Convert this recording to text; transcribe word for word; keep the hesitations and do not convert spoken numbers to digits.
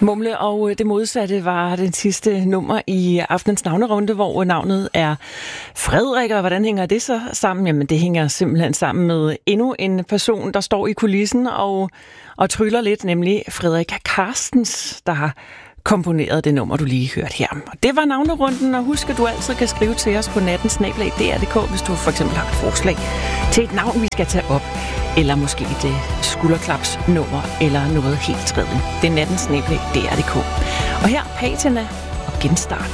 Mumle og det modsatte var den sidste nummer i aftenens navnerunde, hvor navnet er Frederik, og hvordan hænger det så sammen? Jamen det hænger simpelthen sammen med endnu en person, der står i kulissen og, og tryller lidt, nemlig Frederik Carstens, der har komponeret det nummer, du lige hørte her. Og det var navnerunden, og husk, at du altid kan skrive til os på natten snabel-a d r punktum d k, hvis du for eksempel har et forslag til et navn, vi skal tage op, eller måske et skulderklapsnummer, eller noget helt tredje. Det er natten snabel-a d r punktum d k. Og her Patina og Genstart.